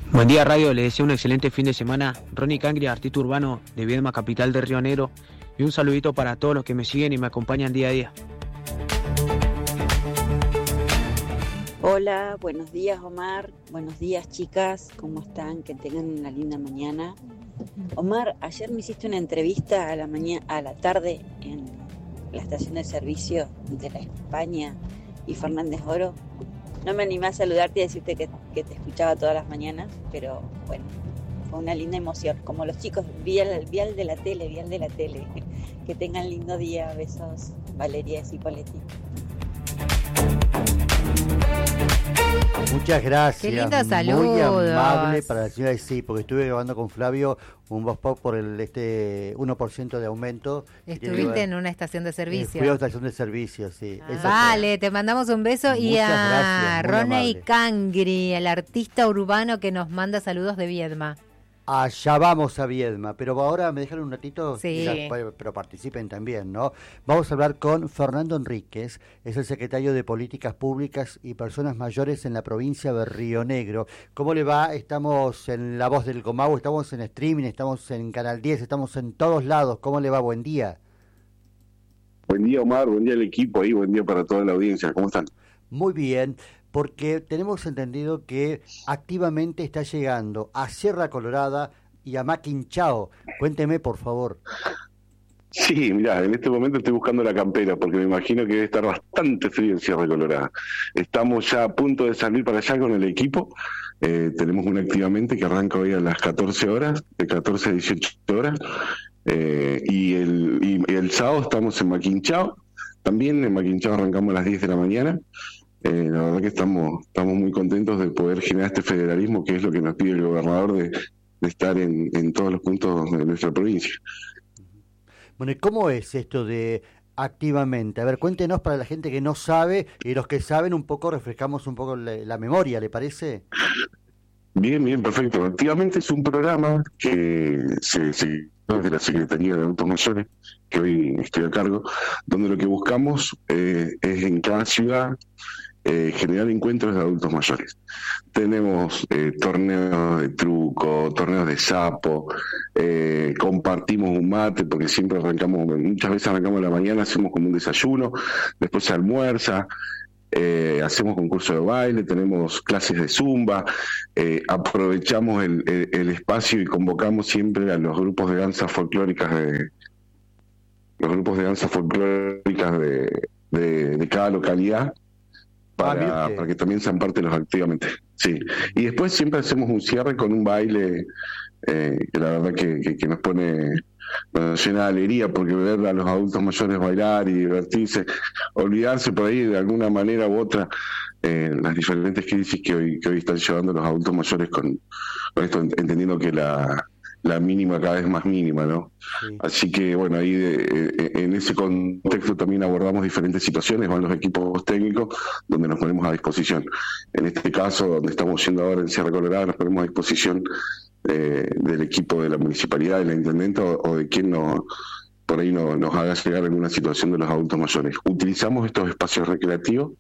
Buen día, Radio. Les deseo un excelente fin de semana. Ronnie Cangri, artista urbano de Viedma, capital de Río Negro. Y un saludito para todos los que me siguen y me acompañan día a día. Hola, buenos días Omar, buenos días chicas, ¿cómo están? Que tengan una linda mañana. Omar, ayer me hiciste una entrevista a la tarde en la estación de servicio de la España y Fernández Oro. No me animé a saludarte y decirte que te escuchaba todas las mañanas, pero bueno, fue una linda emoción, como los chicos, vial de la tele. Que tengan lindo día, besos, Valeria y Poletti. Muchas gracias. Qué lindo saludos. Muy amable para la señora, sí, porque estuve grabando con Flavio un Voz Pop por el 1% de aumento. Estuviste en una estación de servicio. Fui a una estación de servicio, sí. Vale, te mandamos un beso. Muchas y a gracias, muy Ronnie amable. Cangri, el artista urbano que nos manda saludos de Viedma. Allá vamos a Viedma, pero ahora me dejan un ratito, Sí. pero participen también, ¿no? Vamos a hablar con Fernando Enríquez, es el secretario de Políticas Públicas y Personas Mayores en la provincia de Río Negro. ¿Cómo le va? Estamos en La Voz del Comahue, estamos en streaming, estamos en Canal 10, estamos en todos lados. ¿Cómo le va? Buen día. Buen día, Omar, buen día al equipo ahí, buen día para toda la audiencia. ¿Cómo están? Muy bien, porque tenemos entendido que activamente está llegando a Sierra Colorada y a Maquinchao. Cuénteme, por favor. Sí, mirá, en este momento estoy buscando la campera porque me imagino que debe estar bastante frío en Sierra Colorada. Estamos ya a punto de salir para allá con el equipo. Tenemos una activamente que arranca hoy a las 14 horas, de 14 a 18 horas. Y el sábado estamos en Maquinchao. También en Maquinchao arrancamos a las 10 de la mañana. La verdad que estamos muy contentos de poder generar este federalismo, que es lo que nos pide el gobernador de estar en todos los puntos de nuestra provincia. Bueno, ¿y cómo es esto de activamente? A ver, cuéntenos para la gente que no sabe y los que saben un poco, refrescamos un poco la memoria, ¿le parece? Bien, perfecto. Activamente es un programa que se de la Secretaría de Adultos Mayores, que hoy estoy a cargo, donde lo que buscamos es en cada ciudad generar encuentros de adultos mayores. Tenemos torneos de truco, torneos de sapo, compartimos un mate, porque muchas veces arrancamos en la mañana, hacemos como un desayuno, después se almuerza, hacemos concurso de baile, tenemos clases de zumba, aprovechamos el espacio y convocamos siempre a los grupos de danzas folclóricas de cada localidad para que también sean parte de los activamente. Sí. Y después siempre hacemos un cierre con un baile que la verdad que nos llena de alegría, porque ver a los adultos mayores bailar y divertirse, olvidarse por ahí de alguna manera u otra las diferentes crisis que hoy están llevando los adultos mayores con esto, entendiendo que la mínima cada vez más mínima, ¿no? Sí. Así que bueno, ahí en ese contexto también abordamos diferentes situaciones, van los equipos técnicos donde nos ponemos a disposición. En este caso, donde estamos yendo ahora en Sierra Colorada, nos ponemos a disposición del equipo de la municipalidad, de la intendenta o de quien por ahí nos haga llegar alguna situación de los adultos mayores. Utilizamos estos espacios recreativos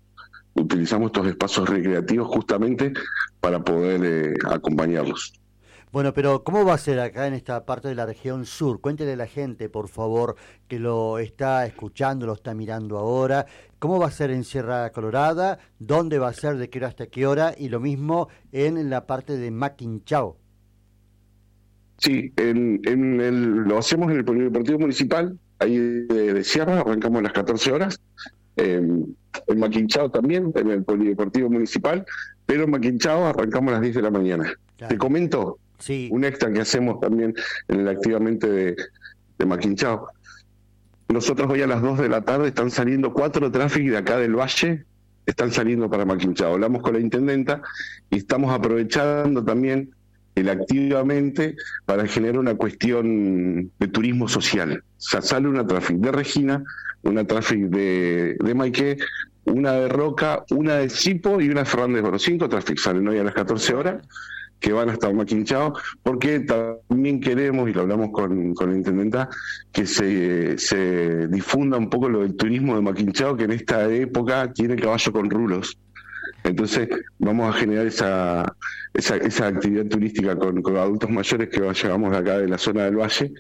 justamente para poder acompañarlos. Bueno, pero ¿cómo va a ser acá en esta parte de la región sur? Cuéntele a la gente, por favor, que lo está escuchando, lo está mirando ahora. ¿Cómo va a ser en Sierra Colorada? ¿Dónde va a ser? ¿De qué hora hasta qué hora? Y lo mismo en la parte de Maquinchao. Sí, lo hacemos en el Polideportivo Municipal, ahí de Sierra, arrancamos a las 14 horas. En Maquinchao también, en el Polideportivo Municipal, pero en Maquinchao arrancamos a las 10 de la mañana. Claro. Te comento un extra que hacemos también en el activamente de Maquinchao. Nosotros hoy a las 2 de la tarde están saliendo 4 tráficos de acá del Valle, están saliendo para Maquinchao. Hablamos con la intendenta y estamos aprovechando también el activamente para generar una cuestión de turismo social. O sea, sale una tráfico de Regina, una tráfico de Maiqué, una de Roca, una de Sipo y una de Fernández Oro. 5 tráficos salen hoy a las 14 horas, que van hasta Maquinchao, porque también queremos, y lo hablamos con la intendenta, que se difunda un poco lo del turismo de Maquinchao, que en esta época tiene caballo con rulos. Entonces vamos a generar esa actividad turística con adultos mayores que llegamos de acá de la zona del Valle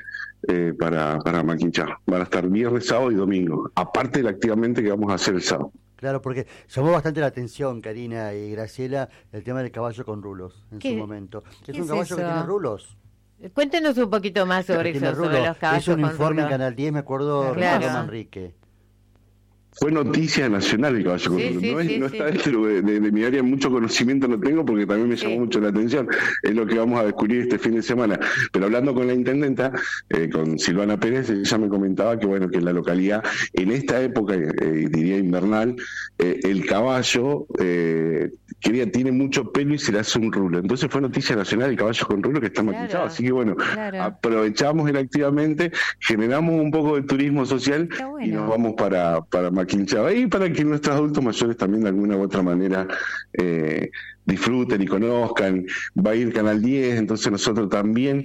para Maquinchao. Van a estar viernes, sábado y domingo, aparte de la activamente que vamos a hacer el sábado. Claro, porque llamó bastante la atención, Karina y Graciela, el tema del caballo con rulos en su momento. ¿Es un caballo que tiene rulos? Cuéntenos un poquito más sobre eso, sobre los caballos con rulos. Es un informe en Canal 10, me acuerdo, claro. Ricardo Manrique. Fue noticia nacional el caballo con rulos. No está dentro de mi área, mucho conocimiento no tengo porque también me llamó mucho la atención. Es lo que vamos a descubrir este fin de semana. Pero hablando con la intendenta, con Silvana Pérez, ella me comentaba que bueno, que en la localidad, en esta época, diría invernal, el caballo tiene mucho pelo y se le hace un rulo. Entonces fue noticia nacional el caballo con rulo que está maquillado. Así que bueno, aprovechamos el activamente, generamos un poco de turismo social y nos vamos para Maquinchao, y para que nuestros adultos mayores también de alguna u otra manera disfruten y conozcan. Va a ir Canal 10, entonces nosotros también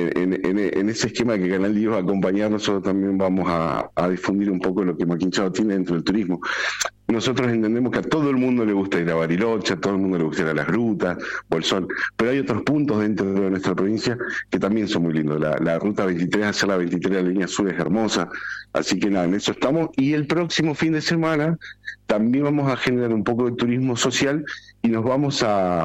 en ese esquema de que Canal 10 va a acompañar, nosotros también vamos a difundir un poco lo que Maquinchao tiene dentro del turismo. Nosotros entendemos que a todo el mundo le gusta ir a Bariloche, a todo el mundo le gusta ir a las grutas, Bolsón, pero hay otros puntos dentro de nuestra provincia que también son muy lindos. La ruta 23, hacer la 23 de la línea sur es hermosa, así que nada, en eso estamos. Y el próximo fin de semana también vamos a generar un poco de turismo social y nos vamos a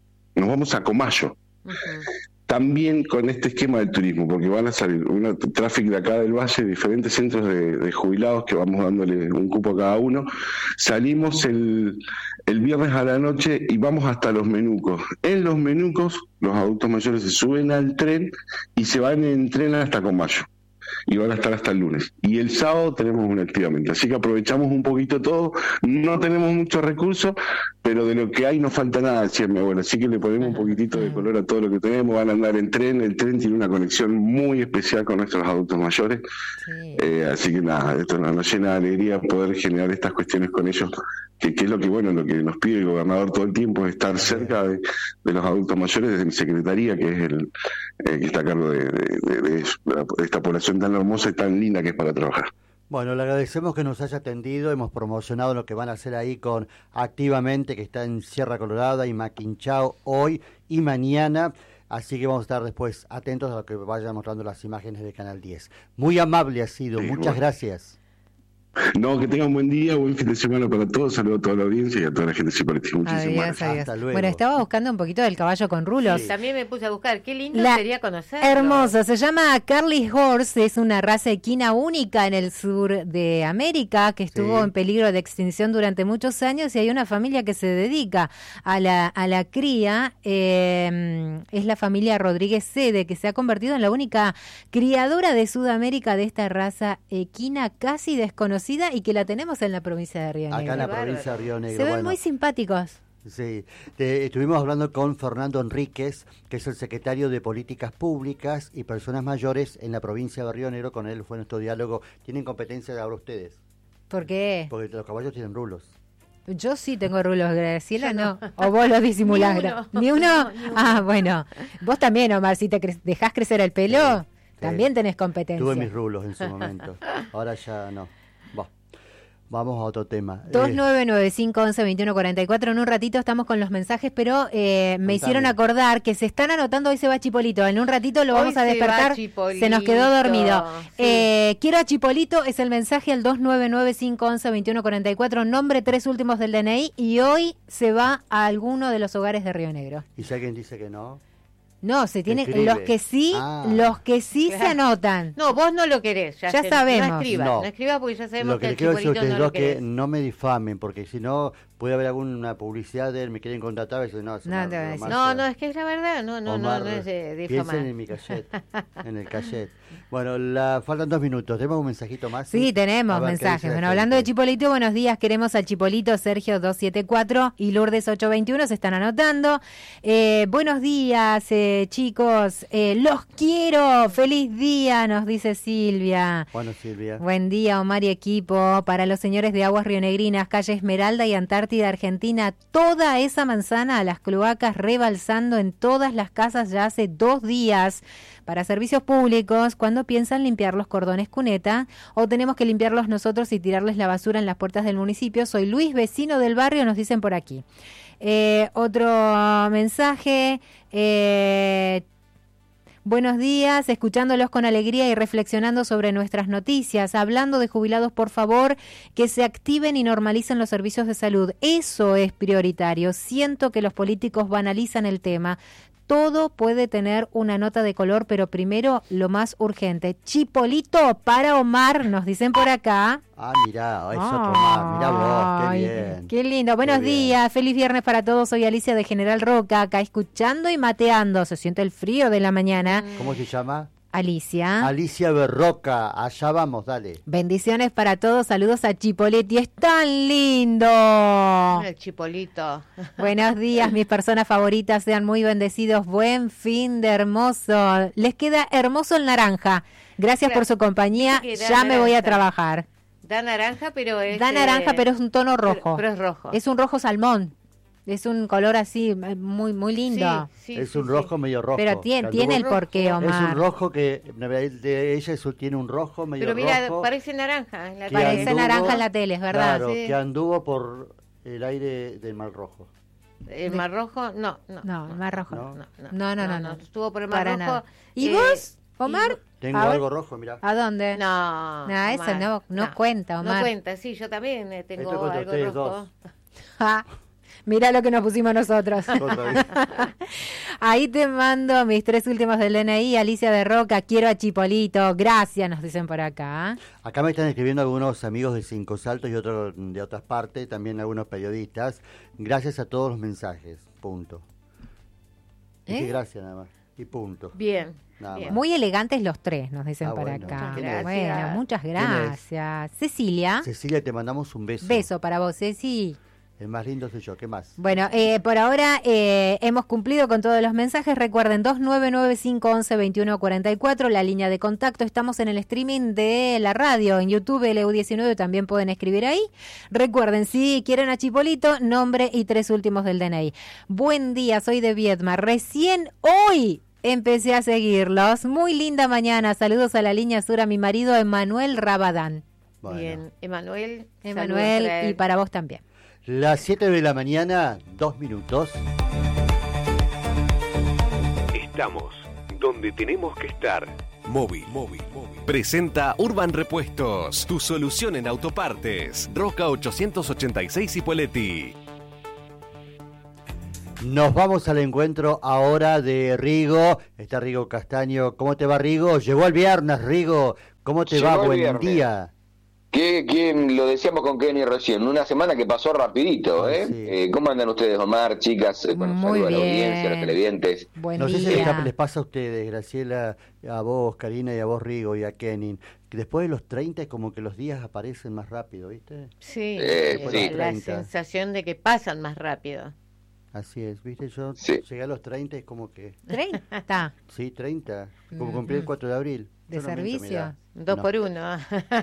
Comayo. Uh-huh. También con este esquema del turismo, porque van a salir un tráfico de acá del Valle, diferentes centros de jubilados que vamos dándole un cupo a cada uno. Salimos el viernes a la noche y vamos hasta Los Menucos. En Los Menucos, los adultos mayores se suben al tren y se van en tren hasta Comayo. Y van a estar hasta el lunes. Y el sábado tenemos un activamente. Así que aprovechamos un poquito todo. No tenemos muchos recursos, pero de lo que hay no falta nada, decía mi abuela. Así que le ponemos un poquitito de color a todo lo que tenemos. Van a andar en tren. El tren tiene una conexión muy especial con nuestros adultos mayores. Sí. Así que nada, esto nos llena de alegría poder generar estas cuestiones con ellos. Que es lo que nos pide el gobernador todo el tiempo, es estar cerca de los adultos mayores desde mi secretaría, que es el que está a cargo de esta población tan hermosa y tan linda que es para trabajar. Bueno, le agradecemos que nos haya atendido, hemos promocionado lo que van a hacer ahí con Activamente, que está en Sierra Colorada y Maquinchao hoy y mañana, así que vamos a estar después atentos a lo que vayan mostrando las imágenes de Canal 10. Muy amable ha sido, muchas gracias. No, que tengan buen día, buen fin de semana para todos. Saludos a toda la audiencia y a toda la gente simpática. Muchísimas gracias. Hasta luego. Bueno, estaba buscando un poquito del caballo con rulos. Sí. También me puse a buscar. Qué lindo sería conocerlo. Hermoso. Se llama Curly Horse. Es una raza equina única en el sur de América que estuvo en peligro de extinción durante muchos años y hay una familia que se dedica a la cría. Es la familia Rodríguez Sede, que se ha convertido en la única criadora de Sudamérica de esta raza equina casi desconocida y que la tenemos en la provincia de Río Negro. Acá en la provincia de Río Negro. Se ven muy simpáticos. Sí, estuvimos hablando con Fernando Enríquez, que es el secretario de Políticas Públicas y Personas Mayores en la provincia de Río Negro. Con él fue nuestro diálogo. ¿Tienen competencia de ahora ustedes? ¿Por qué? Porque los caballos tienen rulos. Yo sí tengo rulos, Graciela, no. O vos los disimulás. ¿Ni uno? Ah, bueno. Vos también, Omar, si te dejás crecer el pelo, también tenés competencia. Tuve mis rulos en su momento. Ahora ya no. Vamos a otro tema. 2995-11-2144. En un ratito estamos con los mensajes, pero me hicieron acordar que se están anotando. Hoy se va Chipolito. En un ratito lo vamos a despertar. Se nos quedó dormido. Sí. Quiero a Chipolito. Es el mensaje al 2995-11-2144. Nombre, 3 últimos del DNI. Y hoy se va a alguno de los hogares de Río Negro. ¿Y si alguien dice que no? No, se tienen los que sí se anotan. No, vos no lo querés, ya sabemos. No escribas porque ya sabemos lo que el Chipolito no lo querés. Que no me difamen, porque si no puede haber alguna publicidad de él, me quieren contratar, y no, es que es la verdad, no es difamar. Piensen en mi cachet, en el cachet. Bueno, faltan 2 minutos, ¿tenemos un mensajito más? Sí, tenemos mensajes. Bueno, hablando de Chipolito, buenos días, queremos al Chipolito, Sergio 274 y Lourdes 821, se están anotando. Buenos días, chicos, los quiero, feliz día, nos dice Silvia. Bueno, Silvia. Buen día, Omar y equipo, para los señores de Aguas Rionegrinas, calle Esmeralda y Antártica compartida Argentina, toda esa manzana a las cloacas rebalsando en todas las casas ya hace 2 días. Para servicios públicos, ¿cuándo piensan limpiar los cordones cuneta? ¿O tenemos que limpiarlos nosotros y tirarles la basura en las puertas del municipio? Soy Luis, vecino del barrio, nos dicen por aquí. Otro mensaje... Buenos días, escuchándolos con alegría y reflexionando sobre nuestras noticias. Hablando de jubilados, por favor, que se activen y normalicen los servicios de salud. Eso es prioritario. Siento que los políticos banalizan el tema. Todo puede tener una nota de color, pero primero lo más urgente. Chipolito para Omar, nos dicen por acá. Ah, mirá, es otro Omar, mirá vos, qué bien. Qué lindo, buenos días, feliz viernes para todos. Soy Alicia de General Roca, acá escuchando y mateando. Se siente el frío de la mañana. ¿Cómo se llama? Alicia. Alicia Berroca, allá vamos, dale. Bendiciones para todos, saludos a Chipoletti, es tan lindo. El Chipolito. Buenos días, mis personas favoritas, sean muy bendecidos, buen fin de hermoso. Les queda hermoso el naranja, gracias por su compañía, ya me voy a trabajar. Da naranja, pero es... Da naranja, pero es un tono rojo. Pero es rojo. Es un rojo salmón. Es un color así, muy muy lindo. Es un rojo medio rojo. Pero tiene el porqué, Omar. Es un rojo que, de ella tiene un rojo medio rojo. Pero mira, parece naranja. Parece naranja en la tele, es verdad. Claro, que anduvo por el aire del Mar Rojo. ¿El Mar Rojo? No. No, el Mar Rojo. No. Estuvo por el Mar Rojo. Nada. ¿Y vos, Omar? Tengo algo rojo, mirá. ¿A dónde? No, eso no cuenta, Omar. No cuenta, sí, yo también tengo algo rojo. Mirá lo que nos pusimos nosotros. Ahí te mando mis 3 últimos del DNI, Alicia de Roca, quiero a Chipolito, gracias, nos dicen por acá. Acá me están escribiendo algunos amigos de Cinco Saltos y otros de otras partes, también algunos periodistas. Gracias a todos los mensajes, punto. Gracias nada más, y punto. Bien. Muy elegantes los 3, nos dicen por acá. Bueno, muchas gracias. Cecilia. Cecilia, te mandamos un beso. Beso para vos, Ceci. El más lindo soy yo, ¿qué más? Bueno, por ahora hemos cumplido con todos los mensajes. Recuerden, 2995112144, la línea de contacto. Estamos en el streaming de la radio, en YouTube, LU19, también pueden escribir ahí. Recuerden, si quieren a Chipolito, nombre y 3 últimos del DNI. Buen día, soy de Viedma. Recién hoy empecé a seguirlos. Muy linda mañana. Saludos a la línea sur a mi marido, Emanuel Rabadán. Bueno. Bien, Emanuel, y para vos también. Las 7 de la mañana, 2 minutos. Estamos donde tenemos que estar. Móvil. Presenta Urban Repuestos, tu solución en autopartes. Roca 886 Cipolletti. Nos vamos al encuentro ahora de Rigo. Está Rigo Castaño. ¿Cómo te va, Rigo? Llegó el viernes, Rigo. ¿Cómo te va? Buen día. ¿Quién lo decíamos con Kenny recién? Una semana que pasó rapidito, ¿eh? Sí. ¿Cómo andan ustedes, Omar, chicas? Muy bien. A la audiencia, a los televidentes. No sé si les pasa a ustedes, Graciela, a vos, Karina, y a vos, Rigo, y a Kenny, que después de los 30 es como que los días aparecen más rápido, ¿viste? Sí, la sensación de que pasan más rápido. Así es, ¿viste? Yo llegué a los 30 es como que... ¿30? Sí, 30. Como cumplí el 4 de abril. ¿De servicio? 2 por 1.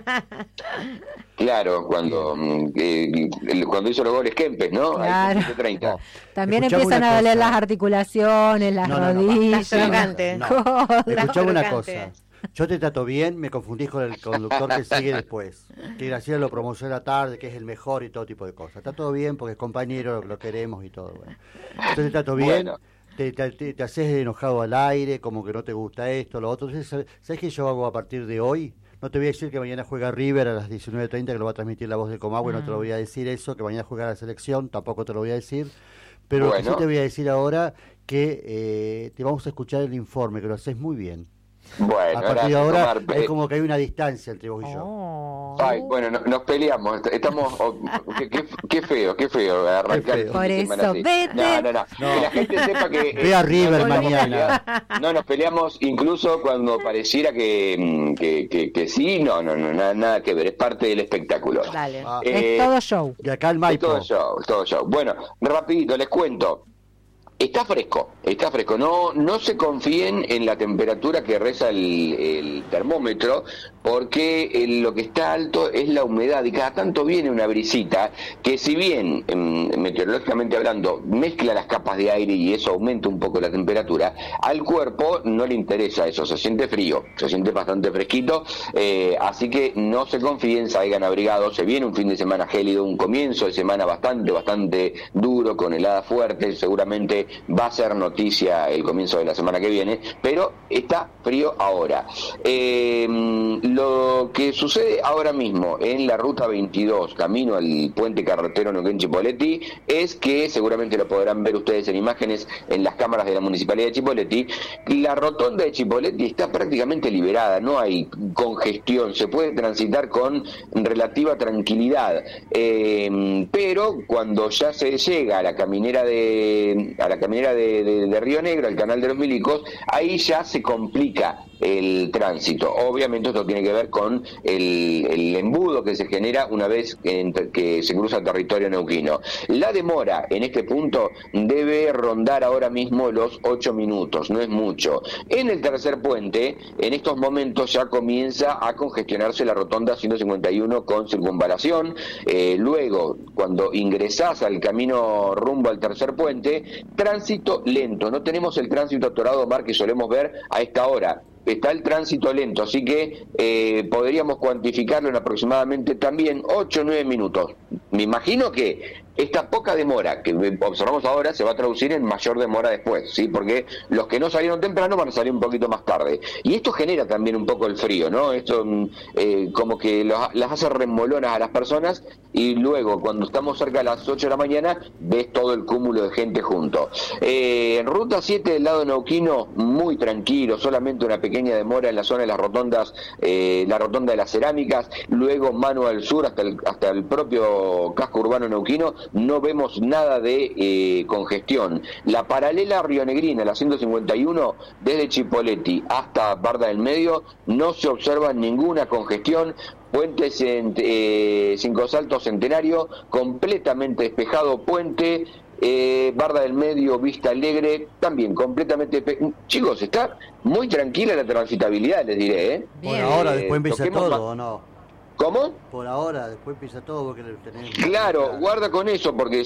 Claro, cuando hizo los goles Kempes, ¿no? Claro. 30. También empiezan a doler las articulaciones, las rodillas. Escuchame una cosa. Yo te trato bien, me confundís con el conductor que sigue después. Que Graciela lo promociona tarde, que es el mejor y todo tipo de cosas. Está todo bien porque es compañero, lo queremos y todo. Bueno. Yo te trato bien. Bueno. Te haces enojado al aire, como que no te gusta esto, lo otro. Entonces, ¿sabes qué yo hago a partir de hoy? No te voy a decir que mañana juega River a las 19:30, que lo va a transmitir La Voz de Comahue, no te lo voy a decir eso, que mañana juega la selección, tampoco te lo voy a decir. Pero sí te voy a decir ahora que te vamos a escuchar el informe, que lo haces muy bien. Bueno, a partir de ahora es como que hay una distancia entre vos y yo. Ay, bueno, nos peleamos, estamos qué feo arrancar. Qué feo. Por eso, vete. No. Que la gente sepa que ve a River mañana. No, nos peleamos incluso cuando pareciera que sí, nada que ver, es parte del espectáculo. Es todo show. Y acá el Maipo. Es todo show. Bueno, rapidito les cuento. Está fresco, no se confíen en la temperatura que reza el termómetro, porque lo que está alto es la humedad y cada tanto viene una brisita que, si bien meteorológicamente hablando mezcla las capas de aire y eso aumenta un poco la temperatura, al cuerpo no le interesa eso, se siente frío, se siente bastante fresquito, así que no se confíen, salgan abrigados. Se viene un fin de semana gélido, un comienzo de semana bastante duro, con heladas fuertes. Seguramente va a ser noticia el comienzo de la semana que viene, pero está frío ahora. Lo que sucede ahora mismo en la ruta 22, camino al puente carretero Neuquén-Chipoleti, es que seguramente lo podrán ver ustedes en imágenes en las cámaras de la Municipalidad de Chipoleti. La rotonda de Chipoleti está prácticamente liberada, no hay congestión, se puede transitar con relativa tranquilidad, pero cuando ya se llega a la caminera de Río Negro, al canal de los Milicos, ahí ya se complica el tránsito. Obviamente esto tiene que ver con el embudo que se genera una vez que se cruza el territorio neuquino. La demora en este punto debe rondar ahora mismo los 8 minutos, no es mucho. En el tercer puente, en estos momentos ya comienza a congestionarse la rotonda 151 con circunvalación. Luego, cuando ingresás al camino rumbo al tercer puente, tránsito lento. No tenemos el tránsito atorado, Omar, que solemos ver a esta hora. Está el tránsito lento, así que podríamos cuantificarlo en aproximadamente también 8 o 9 minutos. Me imagino que esta poca demora que observamos ahora se va a traducir en mayor demora después, ¿sí? Porque los que no salieron temprano van a salir un poquito más tarde. Y esto genera también un poco el frío, ¿no? Esto como que las hace remolonas a las personas, y luego cuando estamos cerca de las 8 de la mañana ves todo el cúmulo de gente junto. En Ruta 7 del lado neuquino, muy tranquilo, solamente una pequeña demora en la zona de las rotondas, la rotonda de las Cerámicas, luego mano al sur hasta el propio casco urbano neuquino. No vemos nada de congestión. La paralela rionegrina, la 151, desde Chipoleti hasta Barda del Medio, no se observa ninguna congestión. Puentes en Cinco Saltos Centenario, completamente despejado. Puente Barda del Medio, Vista Alegre, también completamente chicos, está muy tranquila la transitabilidad, les diré. Por ahora, después empieza todo, ¿o no? ¿Cómo? Por ahora, después empieza todo porque tenemos... Claro, guarda con eso, porque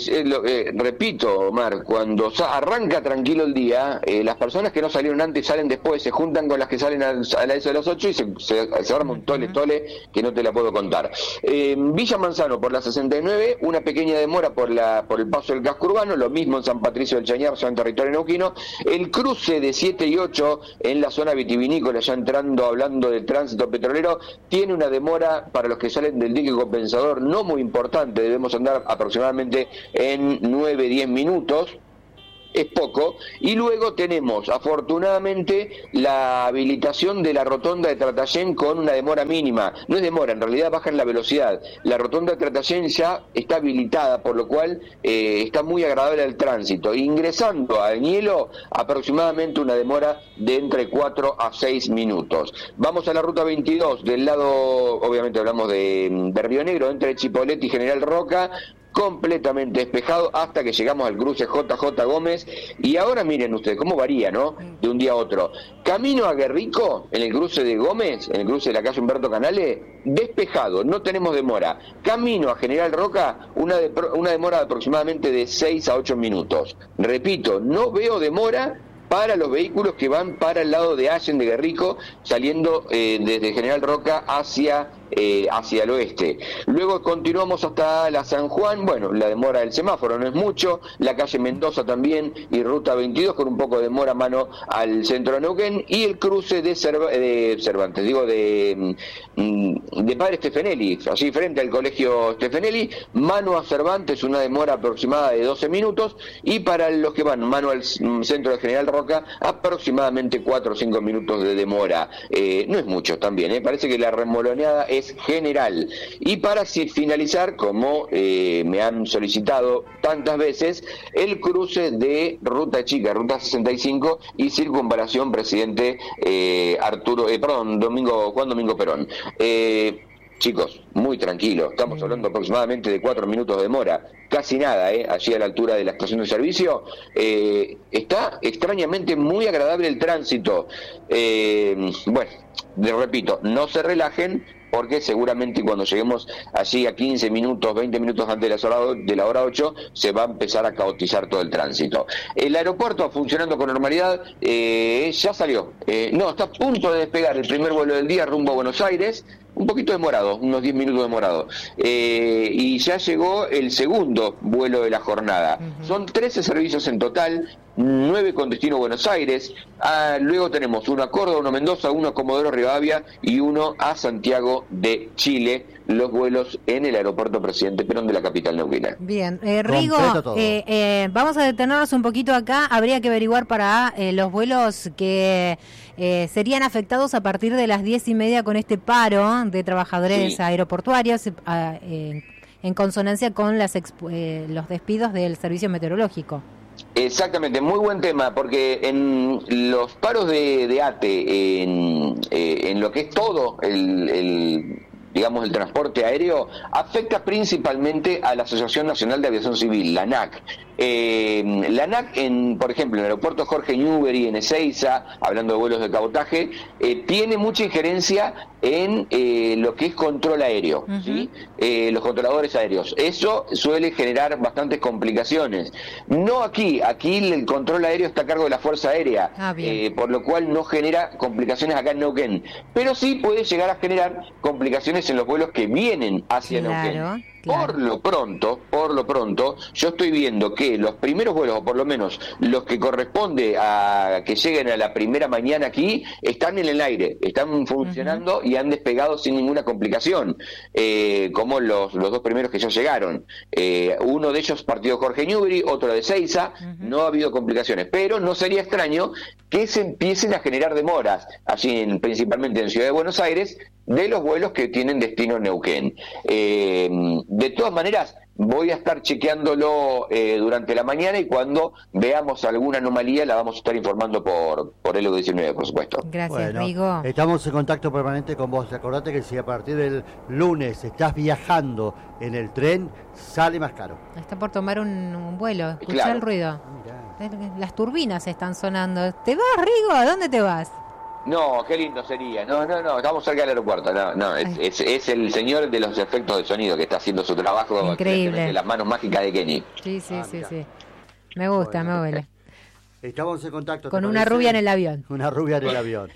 repito, Omar, cuando arranca tranquilo el día, las personas que no salieron antes salen después, se juntan con las que salen a eso de las 8 y se arma un tole que no te la puedo contar. Villa Manzano por la 69, una pequeña demora por el paso del casco urbano, lo mismo en San Patricio del Chañar, ya en territorio neuquino. El cruce de 7 y 8 en la zona vitivinícola, ya entrando, hablando del tránsito petrolero, tiene una demora para los que salen del dique compensador no muy importante, debemos andar aproximadamente en 9-10 minutos. Es poco. Y luego tenemos afortunadamente la habilitación de la rotonda de Tratayén con una demora mínima. No es demora, en realidad bajan la velocidad. La rotonda de Tratayén ya está habilitada, por lo cual está muy agradable el tránsito. Ingresando a Añelo, aproximadamente una demora de entre 4 a 6 minutos. Vamos a la ruta 22, del lado, obviamente hablamos de Río Negro, entre Chipoleti y General Roca, completamente despejado hasta que llegamos al cruce JJ Gómez. Y ahora miren ustedes cómo varía, ¿no? De un día a otro. Camino a Guerrico, en el cruce de Gómez, en el cruce de la calle Humberto Canales, despejado, no tenemos demora. Camino a General Roca, una demora de aproximadamente de 6 a 8 minutos. Repito, no veo demora para los vehículos que van para el lado de Allen de Guerrico, saliendo desde General Roca hacia el oeste. Luego continuamos hasta la San Juan, bueno, la demora del semáforo no es mucho, la calle Mendoza también, y ruta 22 con un poco de demora mano al centro de Neuquén, y el cruce de Cervantes, digo de Padre Stefanelli, así frente al colegio Stefanelli, mano a Cervantes, una demora aproximada de 12 minutos, y para los que van mano al centro de General Roca, aproximadamente 4 o 5 minutos de demora. No es mucho también, parece que la remoloneada es general. Y para finalizar, como me han solicitado tantas veces, el cruce de Ruta Chica, Ruta 65 y Circunvalación Presidente Juan Domingo Perón. Chicos, muy tranquilo. Estamos hablando aproximadamente de 4 minutos de demora, casi nada, allí a la altura de la estación de servicio. Está extrañamente muy agradable el tránsito. Bueno, les repito, no se relajen, porque seguramente cuando lleguemos allí a 15 minutos, 20 minutos antes de la hora 8, se va a empezar a caotizar todo el tránsito. El aeropuerto funcionando con normalidad, ya salió. Está a punto de despegar el primer vuelo del día rumbo a Buenos Aires, un poquito demorado, unos 10 minutos demorado. Y ya llegó el segundo vuelo de la jornada. Son 13 servicios en total, 9 con destino a Buenos Aires. Luego tenemos uno a Córdoba, uno a Mendoza, uno a Comodoro Rivadavia y uno a Santiago de Chile, los vuelos en el aeropuerto Presidente Perón de la capital neuquina. Bien, Rigo, vamos a detenernos un poquito acá. Habría que averiguar para los vuelos que serían afectados a partir de las 10:30 con este paro de trabajadores aeroportuarios en consonancia con los despidos del servicio meteorológico. Exactamente, muy buen tema, porque en los paros de ATE, en lo que es todo el transporte aéreo, afecta principalmente a la Asociación Nacional de Aviación Civil, la ANAC. La ANAC, por ejemplo, en el aeropuerto Jorge Newbery, en Ezeiza, hablando de vuelos de cabotaje, tiene mucha injerencia en lo que es control aéreo, ¿sí? Los controladores aéreos. Eso suele generar bastantes complicaciones. No aquí el control aéreo está a cargo de la Fuerza Aérea, por lo cual no genera complicaciones acá en Neuquén. Pero sí puede llegar a generar complicaciones en los vuelos que vienen hacia Neuquén. Claro. Por lo pronto, yo estoy viendo que los primeros vuelos, o por lo menos los que corresponde a que lleguen a la primera mañana aquí, están en el aire, están funcionando y han despegado sin ninguna complicación, como los dos primeros que ya llegaron. Uno de ellos partió Jorge Newbery, otro de Ezeiza, no ha habido complicaciones, pero no sería extraño que se empiecen a generar demoras, allí principalmente en Ciudad de Buenos Aires, de los vuelos que tienen destino Neuquén. De todas maneras, voy a estar chequeándolo durante la mañana, y cuando veamos alguna anomalía la vamos a estar informando por el 19, por supuesto. Gracias, Rigo. Estamos en contacto permanente con vos. Acordate que si a partir del lunes estás viajando en el tren, sale más caro. Está por tomar un vuelo. Escuchá Claro. el ruido. Las turbinas están sonando. ¿Te vas, Rigo? ¿A dónde te vas? No, qué lindo sería. No, estamos cerca del aeropuerto. Es el señor de los efectos de sonido que está haciendo su trabajo. Increíble. Las manos mágicas de Kenny. Sí. Me gusta, me huele. Estamos en contacto. Con una rubia en el avión. Una rubia en el avión.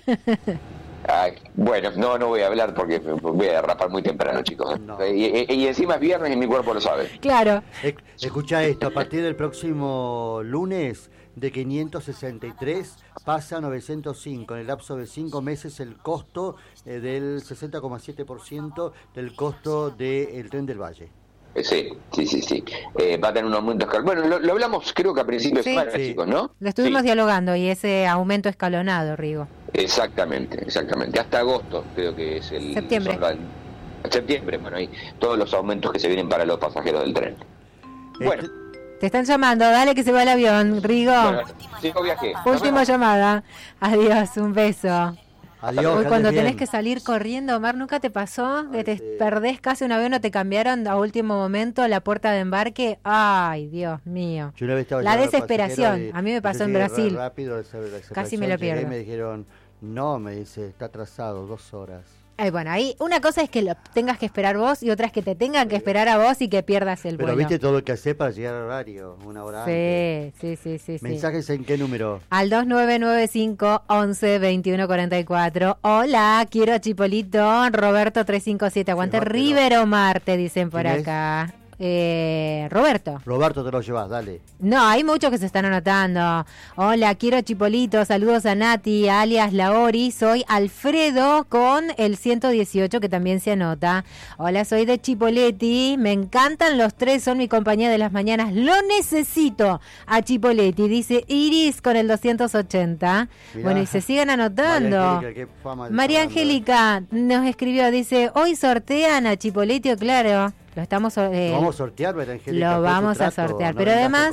Bueno, no voy a hablar porque voy a derrapar muy temprano, chicos. No. Y encima es viernes y mi cuerpo lo sabe. Claro. Escucha esto, a partir del próximo lunes, de 563 pasa a 905. En el lapso de 5 meses el costo del 60,7% del costo del Tren del Valle. Sí. Va a tener un aumento escalonado. Bueno, lo hablamos creo que a principios de semana, chicos, ¿no? Lo estuvimos dialogando, y ese aumento escalonado, Rigo. Exactamente. Hasta agosto creo que es el... Septiembre, bueno, ahí todos los aumentos que se vienen para los pasajeros del tren. Bueno. Te están llamando, dale que se va el avión, Rigo. Bueno, viaje. Última llamada. Adiós, un beso. Adiós. Hoy cuando tenés que salir corriendo, Omar, ¿nunca te pasó que te perdés casi un avión o te cambiaron a último momento la puerta de embarque? Ay, Dios mío. La desesperación. A mí me pasó en Brasil. Rápido, casi me lo pierdo. Me dijeron, no, me dice, está atrasado 2 horas. Bueno, ahí una cosa es que lo tengas que esperar vos, y otra es que te tengan que esperar a vos y que pierdas el vuelo. Pero viste todo lo que haces para llegar al horario, 1 hora antes. Sí. ¿Mensajes en qué número? Al 2995 11 21 44. Hola, quiero a Chipolito. Roberto 357. Aguante River Omar, te dicen por acá. Roberto. Roberto, te lo llevas, dale. No, hay muchos que se están anotando. Hola, quiero a Chipolito, saludos a Nati, alias Laori, soy Alfredo con el 118 que también se anota. Hola, soy de Chipoleti, me encantan los 3, son mi compañía de las mañanas, lo necesito a Chipoleti, dice Iris con el 280. Mirá. Bueno, y se siguen anotando. María Angélica nos escribió, dice, hoy sortean a Chipoleti, claro. Lo estamos lo vamos a sortear, Angélica. Lo vamos a sortear, pero además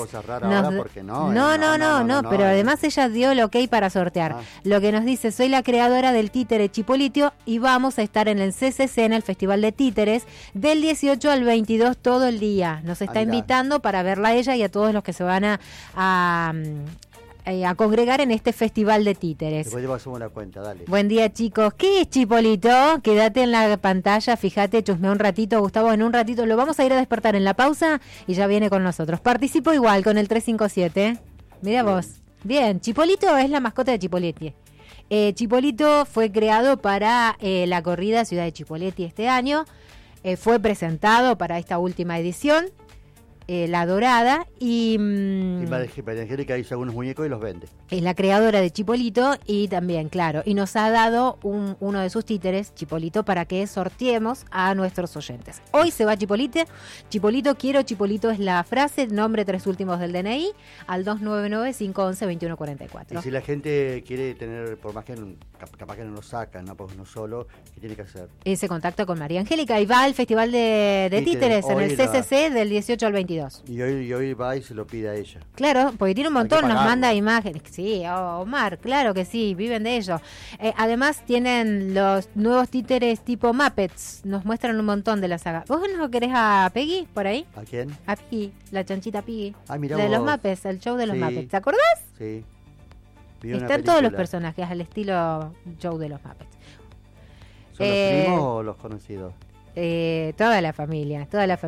no, pero además ella dio el ok para sortear. Lo que nos dice: soy la creadora del títere Chipolito y vamos a estar en el CCC, en el Festival de Títeres, del 18 al 22 todo el día. Nos está invitando para verla a ella y a todos los que se van a congregar en este festival de títeres. Después te pasamos la cuenta, dale. Buen día, chicos. ¿Qué es Chipolito? Quédate en la pantalla, fíjate, chusmea un ratito, Gustavo, en un ratito lo vamos a ir a despertar en la pausa y ya viene con nosotros. Participo igual con el 357. Mira vos. Bien, Chipolito es la mascota de Chipoleti. Chipolito fue creado para la corrida Ciudad de Chipoleti este año. Fue presentado para esta última edición. La Dorada y Angélica hizo algunos muñecos y los vende. Es la creadora de Chipolito y también, claro, y nos ha dado uno de sus títeres, Chipolito, para que sorteemos a nuestros oyentes. Hoy se va Chipolito quiero, Chipolito es la frase, nombre, 3 últimos del DNI, al 299-511-2144. Y si la gente quiere tener, por más que capaz que no lo sacan, ¿no? Porque no solo, ¿qué tiene que hacer? Se contacta con María Angélica y va al Festival de Títeres en el CCC del 18 al 22. Y hoy va y se lo pide a ella. Claro, porque tiene un montón, nos manda imágenes. Sí, Omar, claro que sí, viven de ello. Además tienen los nuevos títeres tipo Muppets, nos muestran un montón de la saga. ¿Vos no querés a Peggy por ahí? ¿A quién? A Piggy, la chanchita Piggy. Mirá de vos. los Muppets, el show de los Muppets. ¿Te acordás? Sí. Están todos los personajes al estilo show de los Muppets. ¿Son los primos o los conocidos? Toda la familia.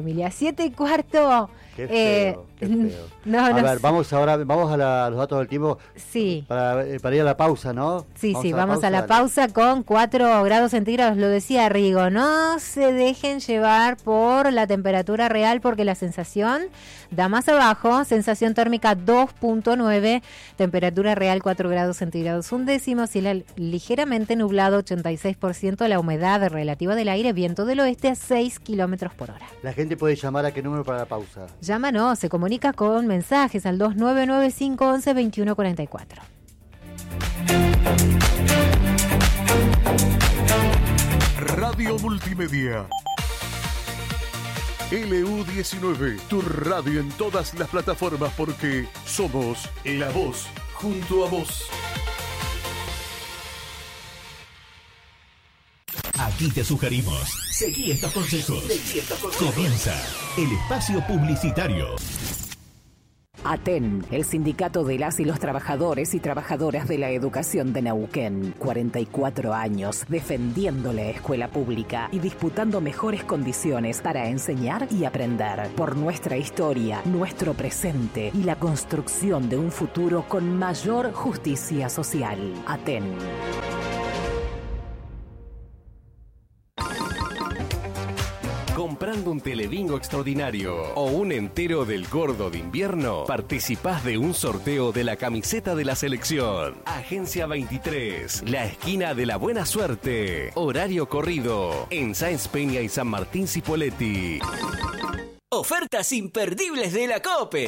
7:15. Qué feo. No, a ver, vamos a los datos del tiempo. Sí. Para ir a la pausa, ¿no? Vamos a la pausa con 4 grados centígrados. Lo decía Rigo, no se dejen llevar por la temperatura real porque la sensación da más abajo. Sensación térmica 2.9, temperatura real 4 grados centígrados 1/10, cielo ligeramente nublado, 86% la humedad relativa del aire, viento del oeste a 6 kilómetros por hora. La gente puede llamar a qué número para la pausa. Llama, se comunica con mensajes al 299-511-2144. Radio Multimedia. LU19, tu radio en todas las plataformas porque somos la voz junto a vos. Aquí te sugerimos, seguí estos consejos. Comienza el espacio publicitario. ATEN, el sindicato de las y los trabajadores y trabajadoras de la educación de Neuquén. 44 años defendiendo la escuela pública y disputando mejores condiciones para enseñar y aprender. Por nuestra historia, nuestro presente y la construcción de un futuro con mayor justicia social. ATEN. Comprando un Telebingo extraordinario o un entero del Gordo de Invierno, participás de un sorteo de la camiseta de la selección. Agencia 23, la esquina de la buena suerte. Horario corrido en Sáenz Peña y San Martín Cipolletti. Ofertas imperdibles de la COPE.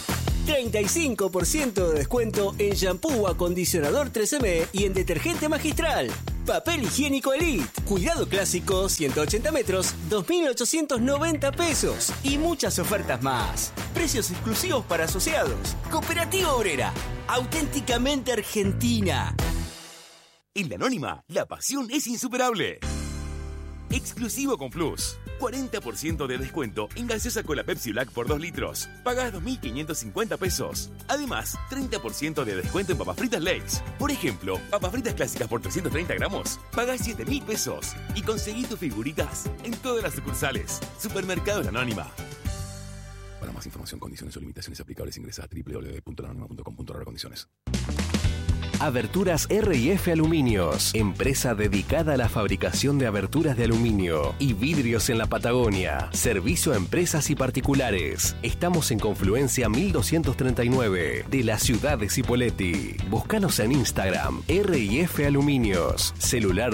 35% de descuento en shampoo acondicionador 3M y en detergente magistral. Papel higiénico Elite. Cuidado clásico 180 metros, 2.890 pesos. Y muchas ofertas más. Precios exclusivos para asociados. Cooperativa Obrera. Auténticamente argentina. En La Anónima, la pasión es insuperable. Exclusivo con Plus. 40% de descuento en gaseosa Cola Pepsi Black por 2 litros. Pagás 2.550 pesos. Además, 30% de descuento en papas fritas Lay's. Por ejemplo, papas fritas clásicas por 330 gramos. Pagás 7.000 pesos. Y conseguí tus figuritas en todas las sucursales. Supermercado La Anónima. Para más información, condiciones o limitaciones aplicables, ingresa a www.lanonima.com.ar/condiciones. Aberturas R&F Aluminios, empresa dedicada a la fabricación de aberturas de aluminio y vidrios en la Patagonia. Servicio a empresas y particulares. Estamos en Confluencia 1239 de la ciudad de Cipolletti. Búscanos en Instagram, R&F Aluminios. Celular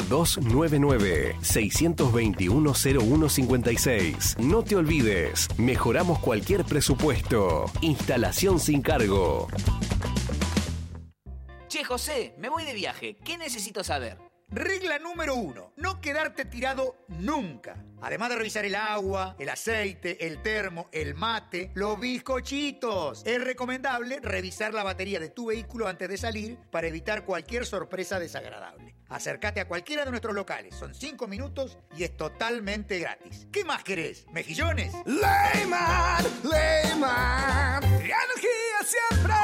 299-621-0156. No te olvides, mejoramos cualquier presupuesto. Instalación sin cargo. Che, José, me voy de viaje. ¿Qué necesito saber? Regla número 1, no quedarte tirado nunca. Además de revisar el agua, el aceite, el termo, el mate, los bizcochitos. Es recomendable revisar la batería de tu vehículo antes de salir para evitar cualquier sorpresa desagradable. Acércate a cualquiera de nuestros locales, son 5 minutos y es totalmente gratis. ¿Qué más querés? ¿Mejillones? Leyman, energía siempre.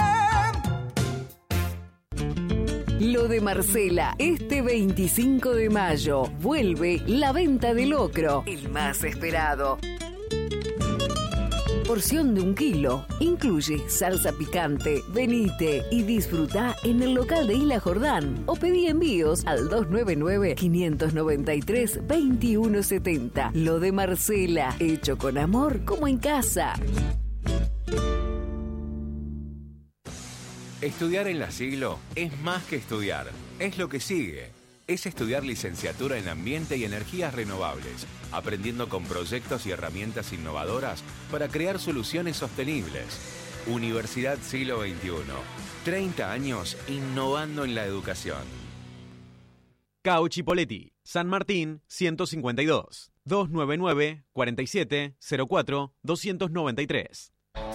Lo de Marcela, este 25 de mayo, vuelve la venta de locro, el más esperado. Porción de 1 kilo, incluye salsa picante. Venite y disfruta en el local de Isla Jordán o pedí envíos al 299-593-2170. Lo de Marcela, hecho con amor como en casa. Estudiar en La Siglo es más que estudiar, es lo que sigue. Es estudiar licenciatura en Ambiente y Energías Renovables, aprendiendo con proyectos y herramientas innovadoras para crear soluciones sostenibles. Universidad Siglo XXI, 30 años innovando en la educación. Cauchi Poletti, San Martín 152, 299-4704-293.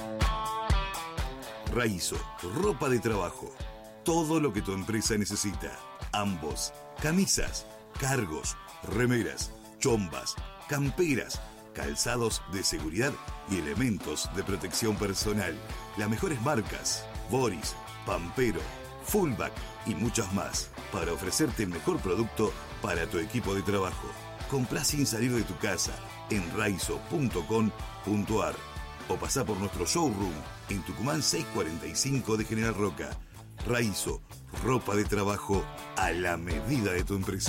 Raizo, ropa de trabajo. Todo lo que tu empresa necesita. Ambos, camisas, cargos, remeras, chombas, camperas, calzados de seguridad y elementos de protección personal. Las mejores marcas, Boris, Pampero, Fullback y muchas más, para ofrecerte el mejor producto para tu equipo de trabajo. Comprá sin salir de tu casa en raizo.com.ar o pasá por nuestro showroom en Tucumán 645 de General Roca. Raizo, ropa de trabajo a la medida de tu empresa.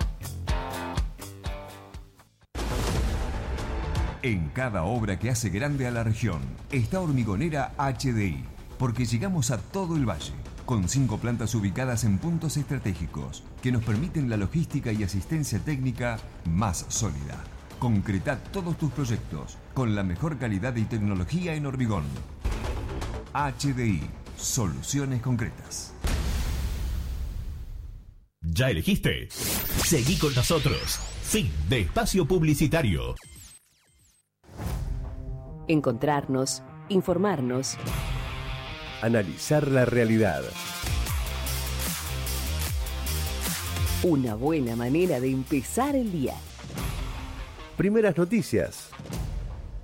En cada obra que hace grande a la región está Hormigonera HDI, porque llegamos a todo el valle, con 5 plantas ubicadas en puntos estratégicos que nos permiten la logística y asistencia técnica más sólida. Concreta todos tus proyectos con la mejor calidad y tecnología en hormigón. HDI, soluciones concretas. ¿Ya elegiste? Seguí con nosotros. Fin de espacio publicitario. Encontrarnos, informarnos. Analizar la realidad. Una buena manera de empezar el día. Primeras noticias.